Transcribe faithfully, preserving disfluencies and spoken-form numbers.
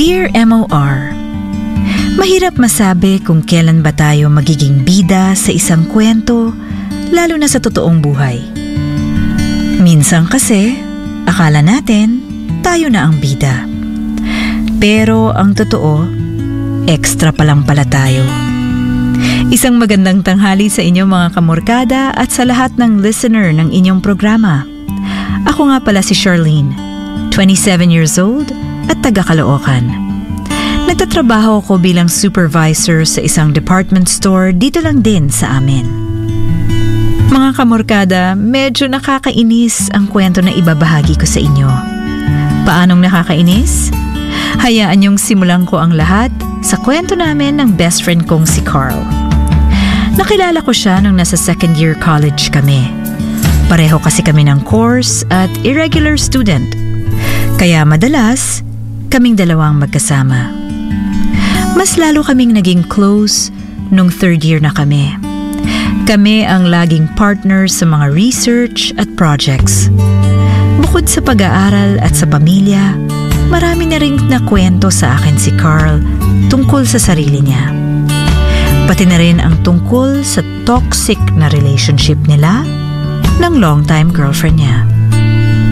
Dear M O R, mahirap masabi kung kailan ba tayo magiging bida sa isang kwento, lalo na sa totoong buhay. Minsan kasi, akala natin tayo na ang bida. Pero ang totoo, extra pa lang pala tayo. Isang magandang tanghali sa inyo mga kamorkada at sa lahat ng listener ng inyong programa. Ako nga pala si Charlene, twenty-seven years old at taga Caloocan. Nagtatrabaho ako bilang supervisor sa isang department store dito lang din sa amin. Mga kamorkada, medyo nakakainis ang kwento na ibabahagi ko sa inyo. Paanong nakakainis? Hayaan niyong simulan ko ang lahat sa kwento namin ng best friend kong si Carl. Nakilala ko siya nung nasa second year college kami. Pareho kasi kami ng course at irregular student. Kaya madalas, kaming dalawang magkasama. Mas lalo kaming naging close nung third year na kami. Kami ang laging partners sa mga research at projects. Bukod sa pag-aaral at sa pamilya, marami na ring nakwento sa akin si Carl tungkol sa sarili niya. Pati na rin ang tungkol sa toxic na relationship nila ng long-time girlfriend niya.